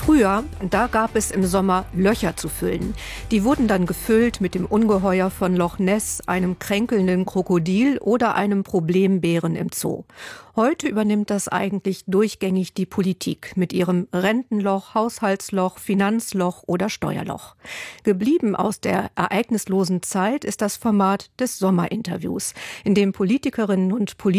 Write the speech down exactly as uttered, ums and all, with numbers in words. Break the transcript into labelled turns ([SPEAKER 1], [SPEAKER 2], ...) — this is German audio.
[SPEAKER 1] Früher, da gab es im Sommer Löcher zu füllen. Die wurden dann gefüllt mit dem Ungeheuer von Loch Ness, einem kränkelnden Krokodil oder einem Problembären im Zoo. Heute übernimmt das eigentlich durchgängig die Politik mit ihrem Rentenloch, Haushaltsloch, Finanzloch oder Steuerloch. Geblieben aus der ereignislosen Zeit ist das Format des Sommerinterviews, in dem Politikerinnen und Politiker